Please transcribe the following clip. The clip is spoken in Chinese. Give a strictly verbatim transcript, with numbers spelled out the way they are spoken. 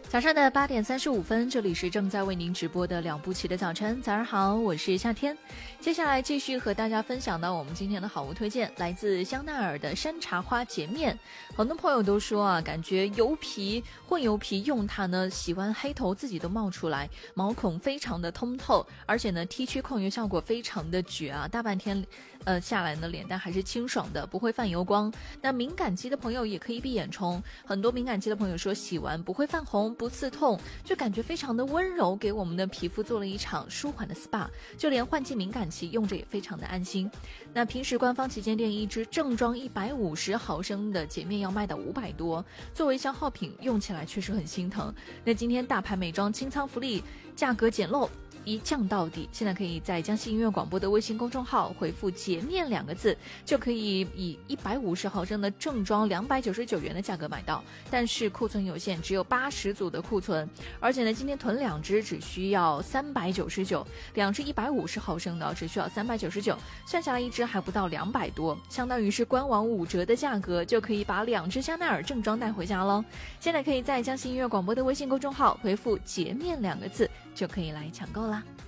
早上的八点三十五分，这里是正在为您直播的两步棋的早晨。早上好，我是夏天。接下来继续和大家分享到我们今天的好物推荐，来自香奈儿的山茶花洁面。很多朋友都说啊，感觉油皮混油皮用它呢，洗完黑头自己都冒出来，毛孔非常的通透，而且呢 T 区控油效果非常的绝啊，大半天呃下来呢，脸蛋还是清爽的，不会泛油光。那敏感肌的朋友也可以闭眼冲，很多敏感肌的朋友说洗完不会泛红，不刺痛，就感觉非常的温柔，给我们的皮肤做了一场舒缓的 S P A， 就连换季敏感期用着也非常的安心。那平时官方旗舰店一支正装一百五十毫升的洁面要卖到五百多，作为消耗品用起来确实很心疼。那今天大牌美妆清仓福利，价格简陋，一降到底，现在可以在江西音乐广播的微信公众号回复洁面两个字，就可以以一百五十毫升的正装两百九十九元的价格买到，但是库存有限，只有八十组的库存，而且呢今天囤两支只需要三百九十九，两支一百五十毫升的只需要三百九十九，算下来一支还不到两百多，相当于是官网五折的价格就可以把两支香奈儿正装带回家咯。现在可以在江西音乐广播的微信公众号回复洁面两个字，就可以来抢购啦。